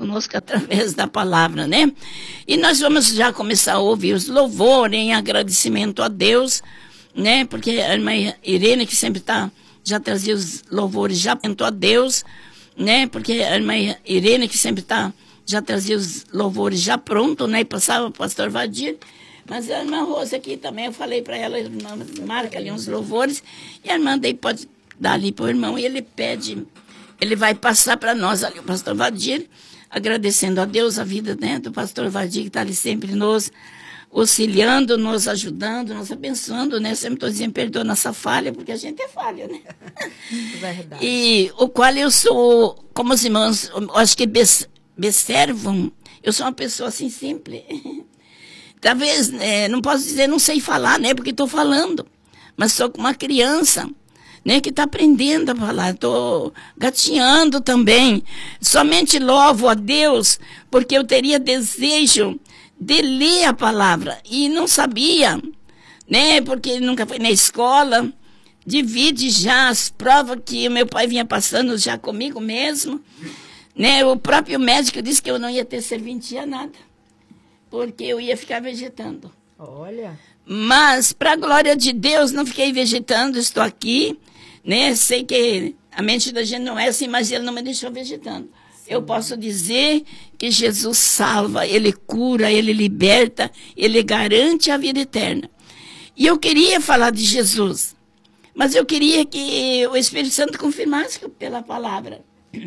conosco através da palavra, né? E nós vamos já começar a ouvir os louvores em agradecimento a Deus, né? Porque a irmã Irene, que sempre já trazia os louvores, já apresentou a Deus, né? Porque a irmã Irene, que sempre já trazia os louvores já pronto, né? E passava para o pastor Vadir. Mas a irmã Rosa aqui também, eu falei para ela, irmã, marca ali uns louvores, e a irmã daí pode dar ali para o irmão, e ele pede, ele vai passar para nós ali, o pastor Vadir, agradecendo a Deus a vida, né, do pastor Vadir, que está ali sempre nos auxiliando, nos ajudando, nos abençoando, né? Sempre estou dizendo, perdoa nossa falha, porque a gente é falha, né? Verdade. E o qual eu sou, como os irmãos, acho que observam, eu sou uma pessoa assim simples. Talvez, não posso dizer, não sei falar, né? Porque estou falando. Mas sou uma criança, né? Que está aprendendo a falar. Estou gatinhando também. Somente louvo a Deus porque eu teria desejo de ler a palavra. E não sabia, né? Porque nunca fui na escola. Divide já as provas que o meu pai vinha passando já comigo mesmo. Né? O próprio médico disse que eu não ia ter serventia nada. Porque eu ia ficar vegetando. Olha. Mas, para a glória de Deus, não fiquei vegetando, estou aqui, né? Sei que a mente da gente não é assim, mas Ele não me deixou vegetando. Sim. Eu posso dizer que Jesus salva, Ele cura, Ele liberta, Ele garante a vida eterna. E eu queria falar de Jesus, mas eu queria que o Espírito Santo confirmasse pela palavra,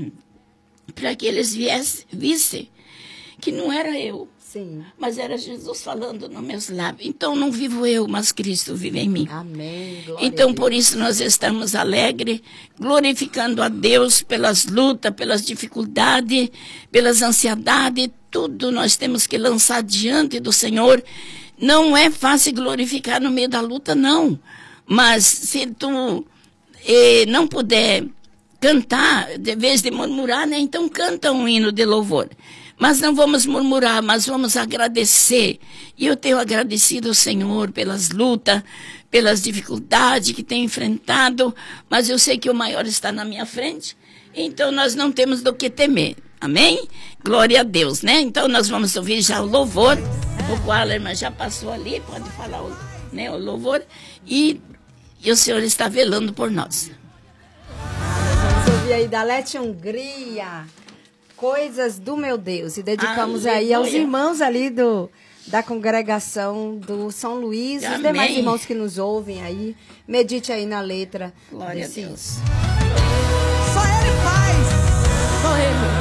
para que eles vissem que não era eu. Sim. Mas era Jesus falando nos meus lábios. Então não vivo eu, mas Cristo vive em mim. Amém. Glória então por isso nós estamos alegres, glorificando a Deus pelas lutas, pelas dificuldades, pelas ansiedades, tudo nós temos que lançar diante do Senhor. Não é fácil glorificar no meio da luta, não. Mas se tu não puder cantar, de vez de murmurar, né? Então canta um hino de louvor. Mas não vamos murmurar, mas vamos agradecer. E eu tenho agradecido ao Senhor pelas lutas, pelas dificuldades que tenho enfrentado, mas eu sei que o maior está na minha frente, então nós não temos do que temer. Amém? Glória a Deus, né? Então nós vamos ouvir já o louvor, o qual a irmã já passou ali, pode falar o louvor, e o Senhor está velando por nós. Vamos ouvir aí da Lete Hungria. Coisas do meu Deus. E dedicamos aí aos irmãos ali da congregação do São Luís, os demais irmãos que nos ouvem aí. Medite aí na letra. Glória a Deus. Só Ele faz. Só Ele.